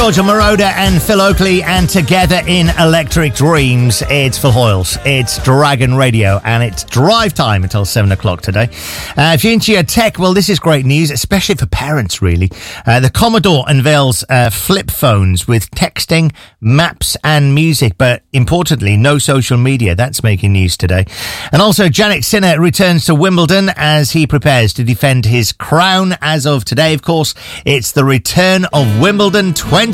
Georgia Moroder and Phil Oakley, and together in Electric Dreams, it's Phil Hoyles, it's Dragon Radio, and it's drive time until 7 o'clock today. If you're into your tech, well, this is great news, especially for parents, really. The Commodore unveils flip phones with texting, maps, and music, but importantly, no social media. That's making news today. And also, Jannik Sinner returns to Wimbledon as he prepares to defend his crown. As of today, of course, it's the return of Wimbledon 2023.